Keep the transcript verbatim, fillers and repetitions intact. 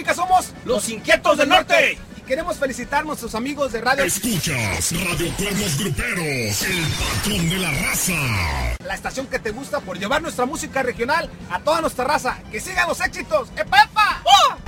porque somos los Inquietos del Norte. Y queremos felicitar a nuestros amigos de Radio... Escuchas Radio Cuernos Gruperos, el patrón de la raza. La estación que te gusta por llevar nuestra música regional a toda nuestra raza. ¡Que sigan los éxitos! ¡Epa!